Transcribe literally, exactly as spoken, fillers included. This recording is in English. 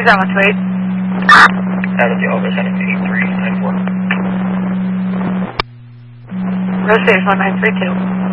that one two eight? Out of the August, heading to eight three nine four. Road stage one nine three two.